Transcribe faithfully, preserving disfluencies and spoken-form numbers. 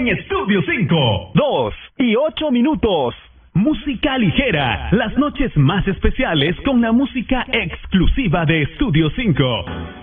en Estudio cinco. Dos y ocho minutos. Música ligera. Las noches más especiales con la música exclusiva de Estudio cinco.